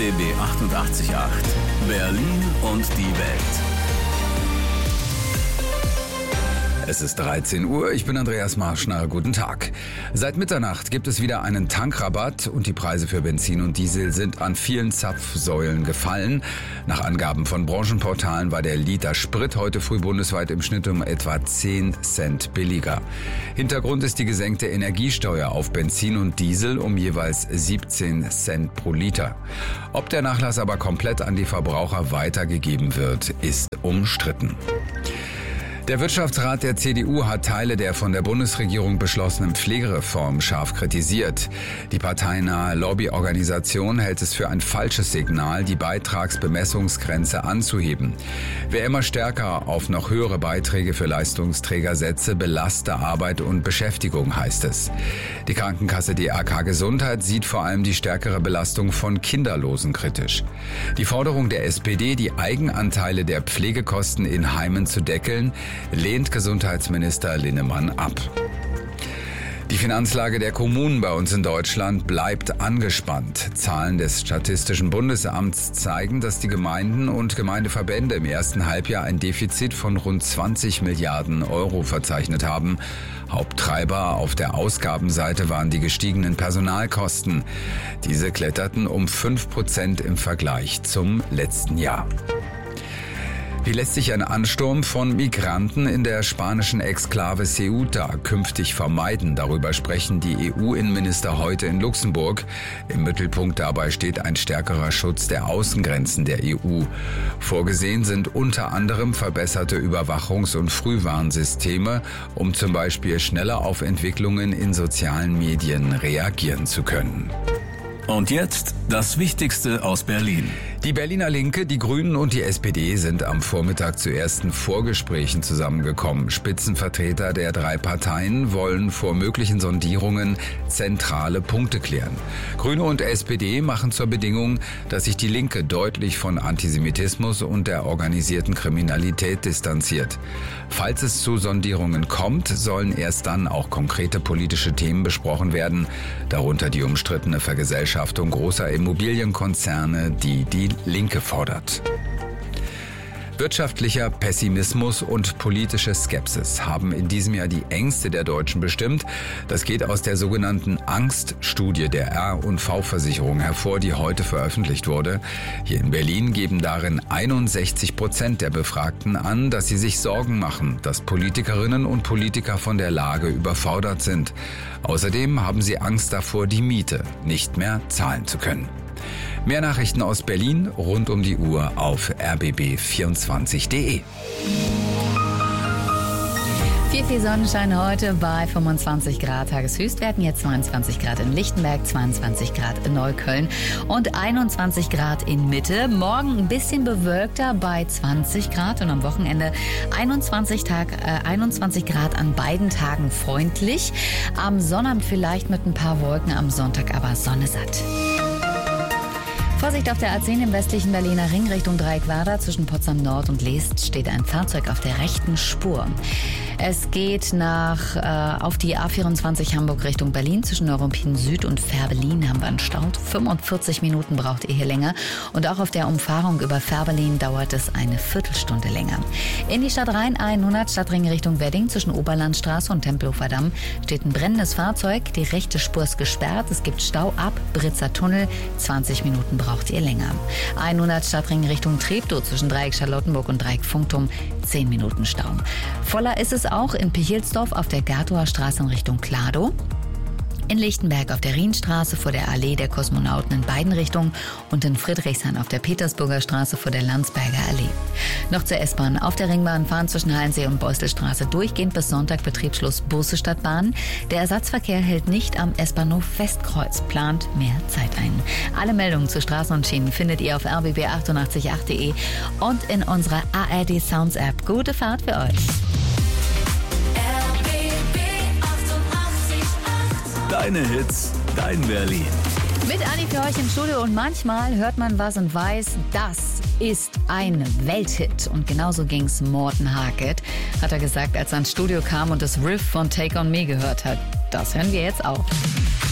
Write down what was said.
RBB 88.8 Berlin und die Welt. Es ist 13 Uhr, ich bin Andreas Marschner, guten Tag. Seit Mitternacht gibt es wieder einen Tankrabatt und die Preise für Benzin und Diesel sind an vielen Zapfsäulen gefallen. Nach Angaben von Branchenportalen war der Liter Sprit heute früh bundesweit im Schnitt um etwa 10 Cent billiger. Hintergrund ist die gesenkte Energiesteuer auf Benzin und Diesel um jeweils 17 Cent pro Liter. Ob der Nachlass aber komplett an die Verbraucher weitergegeben wird, ist umstritten. Der Wirtschaftsrat der CDU hat Teile der von der Bundesregierung beschlossenen Pflegereform scharf kritisiert. Die parteinahe Lobbyorganisation hält es für ein falsches Signal, die Beitragsbemessungsgrenze anzuheben. Wer immer stärker auf noch höhere Beiträge für Leistungsträger setze, belaste Arbeit und Beschäftigung, heißt es. Die Krankenkasse DRK Gesundheit sieht vor allem die stärkere Belastung von Kinderlosen kritisch. Die Forderung der SPD, die Eigenanteile der Pflegekosten in Heimen zu deckeln, lehnt Gesundheitsminister Linnemann ab. Die Finanzlage der Kommunen bei uns in Deutschland bleibt angespannt. Zahlen des Statistischen Bundesamts zeigen, dass die Gemeinden und Gemeindeverbände im ersten Halbjahr ein Defizit von rund 20 Milliarden Euro verzeichnet haben. Haupttreiber auf der Ausgabenseite waren die gestiegenen Personalkosten. Diese kletterten um 5% im Vergleich zum letzten Jahr. Wie lässt sich ein Ansturm von Migranten in der spanischen Exklave Ceuta künftig vermeiden? Darüber sprechen die EU-Innenminister heute in Luxemburg. Im Mittelpunkt dabei steht ein stärkerer Schutz der Außengrenzen der EU. Vorgesehen sind unter anderem verbesserte Überwachungs- und Frühwarnsysteme, um zum Beispiel schneller auf Entwicklungen in sozialen Medien reagieren zu können. Und jetzt das Wichtigste aus Berlin. Die Berliner Linke, die Grünen und die SPD sind am Vormittag zu ersten Vorgesprächen zusammengekommen. Spitzenvertreter der drei Parteien wollen vor möglichen Sondierungen zentrale Punkte klären. Grüne und SPD machen zur Bedingung, dass sich die Linke deutlich von Antisemitismus und der organisierten Kriminalität distanziert. Falls es zu Sondierungen kommt, sollen erst dann auch konkrete politische Themen besprochen werden, darunter die umstrittene Vergesellschaftung großer Immobilienkonzerne, die Linke fordert. Wirtschaftlicher Pessimismus und politische Skepsis haben in diesem Jahr die Ängste der Deutschen bestimmt. Das geht aus der sogenannten Angststudie der R&V-Versicherung hervor, die heute veröffentlicht wurde. Hier in Berlin geben darin 61% der Befragten an, dass sie sich Sorgen machen, dass Politikerinnen und Politiker von der Lage überfordert sind. Außerdem haben sie Angst davor, die Miete nicht mehr zahlen zu können. Mehr Nachrichten aus Berlin rund um die Uhr auf rbb24.de. Viel Sonnenschein heute bei 25 Grad Tageshöchstwerten, jetzt 22 Grad in Lichtenberg, 22 Grad in Neukölln und 21 Grad in Mitte. Morgen ein bisschen bewölkter bei 20 Grad und am Wochenende 21 Grad an beiden Tagen freundlich. Am Sonnabend vielleicht mit ein paar Wolken, am Sonntag aber Sonne satt. Vorsicht auf der A10 im westlichen Berliner Ring Richtung Dreieckwerder. Zwischen Potsdam Nord und Leest steht ein Fahrzeug auf der rechten Spur. Es geht auf die A24 Hamburg Richtung Berlin. Zwischen Neuruppin Süd und Fährberlin haben wir einen Stau. 45 Minuten braucht ihr hier länger. Und auch auf der Umfahrung über Fährberlin dauert es eine Viertelstunde länger. In die Stadt Rhein 100 Stadtring Richtung Wedding. Zwischen Oberlandstraße und Tempelhofer Damm steht ein brennendes Fahrzeug. Die rechte Spur ist gesperrt. Es gibt Stau ab Britzer Tunnel. 20 Minuten braucht ihr länger. 100 Stadtring Richtung Treptow zwischen Dreieck Charlottenburg und Dreieck Funkturm 10 Minuten Stau. Voller ist es auch in Pichelsdorf auf der Gatower Straße in Richtung Kladow. In Lichtenberg auf der Rienstraße vor der Allee der Kosmonauten in beiden Richtungen und in Friedrichshain auf der Petersburger Straße vor der Landsberger Allee. Noch zur S-Bahn. Auf der Ringbahn fahren zwischen Hallensee und Beuselstraße durchgehend bis Sonntag Betriebsschluss Busse statt Bahn. Der Ersatzverkehr hält nicht am S-Bahnhof Westkreuz, plant mehr Zeit ein. Alle Meldungen zu Straßen und Schienen findet ihr auf rbb888.de und in unserer ARD Sounds App. Gute Fahrt für euch. Deine Hits, dein Berlin. Mit Anni für euch im Studio und manchmal hört man was und weiß, das ist ein Welthit. Und genauso ging's Morten Harket, hat er gesagt, als er ins Studio kam und das Riff von Take On Me gehört hat. Das hören wir jetzt auch.